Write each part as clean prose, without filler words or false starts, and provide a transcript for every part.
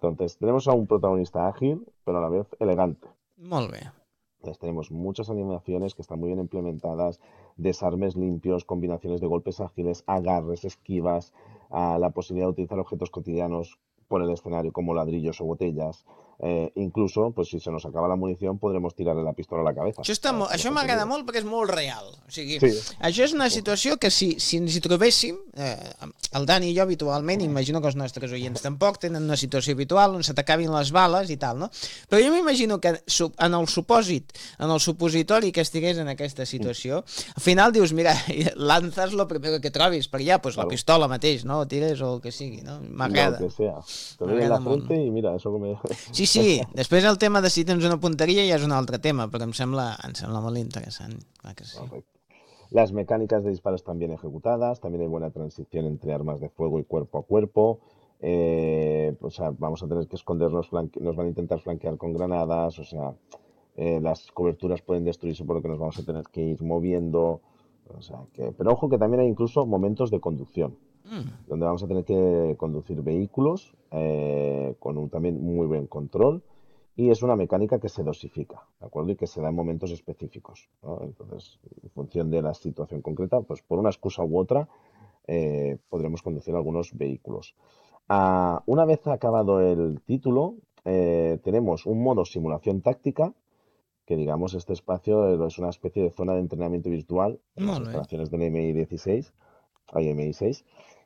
Entonces, tenemos a un protagonista ágil, pero a la vez elegante. Molt bé. Entonces, tenemos muchas animaciones que están muy bien implementadas, desarmes limpios, combinaciones de golpes ágiles, agarres, esquivas, la posibilidad de utilizar objetos cotidianos por el escenario como ladrillos o botellas. Incluso, pues si se nos acaba la munición, podremos tirarle la pistola a la cabeza. Això m'agrada molt perquè és molt real. O sigui, Sí. això és una situació que si ens hi trobéssim, el Dani i jo habitualment, imagino que els nostres oients tampoc tenen una situació habitual on se t'acabin les bales i tal, no? Però jo m'imagino que en el supòsit, en el supositori que estigués en aquesta situació, al final dius, mira, lanzas lo primero que trobis per allà, pues la pistola mateix, no? Tires o el que sigui, no? M'agrada. Lo que sea. Te doy en la frente y mira, eso que me... Sí, després el tema de si tens una punteria ja és un altre tema, però em sembla molt interessant. Clar que sí. Las mecánicas de disparo están bien ejecutadas, también hay buena transición entre armas de fuego y cuerpo a cuerpo. O sea, vamos a tener que escondernos, nos van a intentar flanquear con granadas, o sea, las coberturas pueden destruirse por lo que nos vamos a tener que ir moviendo. O sea, pero ojo que también hay incluso momentos de conducción, donde vamos a tener que conducir vehículos con un también muy buen control. Y es una mecánica que se dosifica, ¿de acuerdo? Y que se da en momentos específicos, ¿no? Entonces, en función de la situación concreta, pues por una excusa u otra, podremos conducir algunos vehículos. Una vez acabado el título, tenemos un modo simulación táctica, que digamos este espacio es una especie de zona de entrenamiento virtual en las instalaciones del MI16, MI6,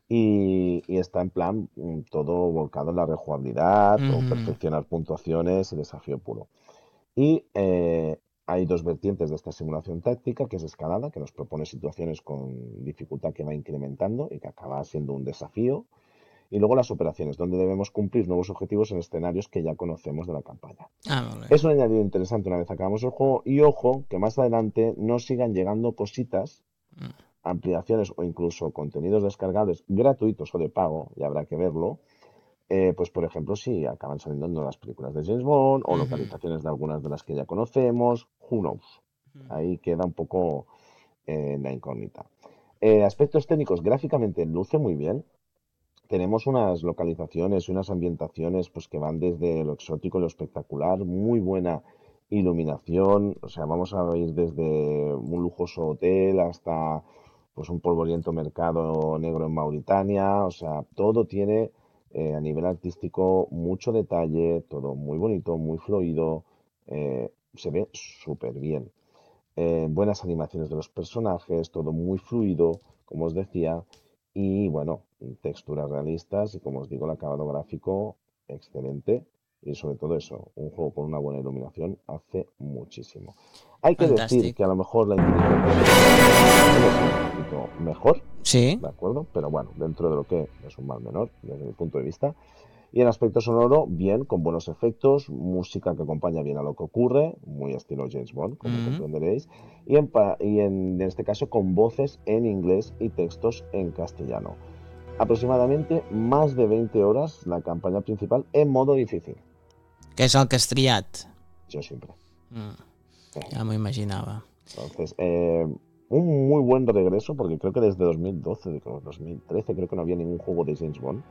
y está en plan todo volcado en la rejugabilidad, o perfeccionar puntuaciones y desafío puro. Y hay dos vertientes de esta simulación táctica, que es escalada, que nos propone situaciones con dificultad que va incrementando y que acaba siendo un desafío. Y luego las operaciones, donde debemos cumplir nuevos objetivos en escenarios que ya conocemos de la campaña. Es un añadido interesante una vez acabamos el juego. Y ojo, que más adelante nos sigan llegando cositas, ampliaciones o incluso contenidos descargables gratuitos o de pago, ya habrá que verlo. Pues por ejemplo, si acaban saliendo nuevas películas de James Bond o localizaciones de algunas de las que ya conocemos, who knows. Ahí queda un poco la incógnita. Aspectos técnicos, gráficamente luce muy bien. Tenemos unas localizaciones y unas ambientaciones pues que van desde lo exótico y lo espectacular, muy buena iluminación, o sea, vamos a ir desde un lujoso hotel hasta pues un polvoriento mercado negro en Mauritania, o sea, todo tiene a nivel artístico mucho detalle, todo muy bonito, muy fluido, se ve súper bien. Buenas animaciones de los personajes, todo muy fluido, como os decía, y bueno, texturas realistas y como os digo, el acabado gráfico excelente y sobre todo eso, un juego con una buena iluminación hace muchísimo. Hay que decir que a lo mejor la inteligencia es un poquito mejor, sí, ¿de acuerdo? Pero bueno, dentro de lo que es un mal menor, desde mi punto de vista. Y en aspecto sonoro, bien, con buenos efectos, música que acompaña bien a lo que ocurre, muy estilo James Bond, como comprenderéis, y en este caso con voces en inglés y textos en castellano. Aproximadamente más de 20 horas la campaña principal en modo difícil. Que és el que has triat. Yo siempre. Ya me imaginaba. Entonces, un muy buen regreso, porque creo que desde 2012, 2013, creo que no había ningún juego de James Bond.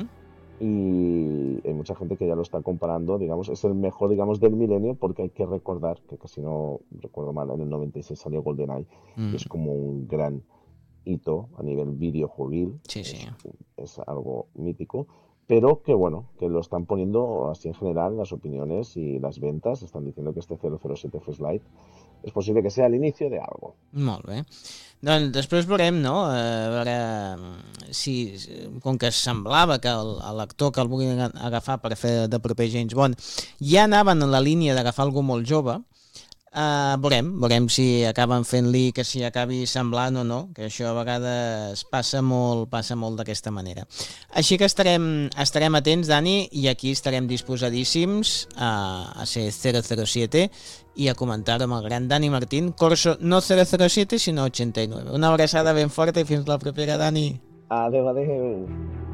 Y hay mucha gente que ya lo está comparando, digamos, es el mejor, digamos, del milenio, porque hay que recordar que casi no recuerdo mal, en el 96 salió GoldenEye, y es como un gran hito a nivel videojueguil, sí, sí. Es algo mítico, pero que bueno, que lo están poniendo así en general, las opiniones y las ventas están diciendo que este 007 First Light és possible que sigui l'inici d'algo. Molt bé. Doncs després veurem, no? A veure si, com que semblava que l'actor que el volien agafar per fer de proper James Bond ja anaven en la línia d'agafar algú molt jove, veurem si acaben fent-li que s'hi acabi semblant o no, que això a vegades passa molt d'aquesta manera. Així que estarem atents, Dani, i aquí estarem disposadíssims a ser 007 i a comentar amb el gran Dani Martín, Corso no 007 sinó 89. Una abraçada ben forta i fins la propera, Dani. Adéu.